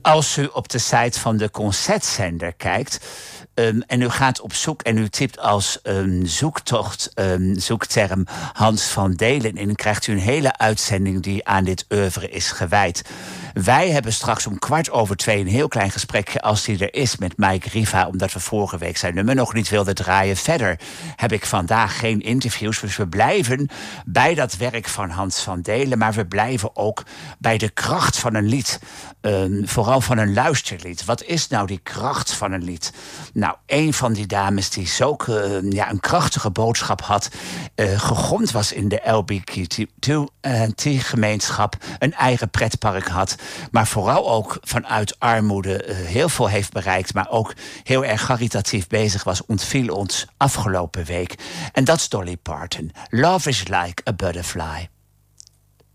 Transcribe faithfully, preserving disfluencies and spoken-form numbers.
Als u op de site van de Concertzender kijkt... Um, en u gaat op zoek en u typt als um, zoektocht, um, zoekterm Hans van Delen in... dan krijgt u een hele uitzending die aan dit oeuvre is gewijd. Wij hebben straks om kwart over twee een heel klein gesprekje... als die er is met Mike Riva, omdat we vorige week zijn nummer nog niet wilden draaien. Verder heb ik vandaag geen interviews, dus we blijven bij dat werk van Hans van Delen... maar we blijven ook bij de kracht van een lied. Um, vooral van een luisterlied. Wat is nou die kracht van een lied? Nou, een van die dames die zo uh, ja, een krachtige boodschap had... Uh, gegrond was in de L B G T-gemeenschap... een eigen pretpark had... maar vooral ook vanuit armoede uh, heel veel heeft bereikt... maar ook heel erg caritatief bezig was... ontviel ons afgelopen week. En dat is Dolly Parton. Love is like a butterfly.